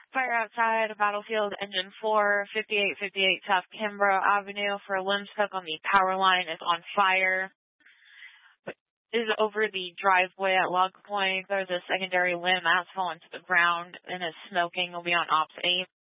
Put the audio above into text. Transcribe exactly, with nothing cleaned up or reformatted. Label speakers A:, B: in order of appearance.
A: Fire outside Battlefield Engine four, fifty-eight fifty-eight South Kimbrough Avenue for a limb hook on the power line is on fire. But is over the driveway at Log Point. There's a secondary limb that's fallen to the ground and is smoking. Will be on Ops eight.